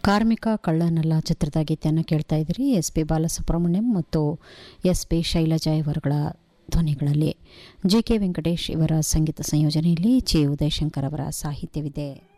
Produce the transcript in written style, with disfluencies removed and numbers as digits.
ಕಾರ್ಮಿಕ ಕಳ್ಳನಲ್ಲ ಚಿತ್ರದ ಗೀತೆಯನ್ನು ಕೇಳ್ತಾ ಇದ್ದೀರಿ. ಎಸ್ ಪಿ ಬಾಲಸುಬ್ರಹ್ಮಣ್ಯಂ ಮತ್ತು S P Shailaja ಇವರುಗಳ ಧ್ವನಿಗಳಲ್ಲಿ. G K Venkatesh ಇವರ ಸಂಗೀತ ಸಂಯೋಜನೆಯಲ್ಲಿ ಚಿ ಉದಯಶಂಕರ್ ಅವರ ಸಾಹಿತ್ಯವಿದೆ.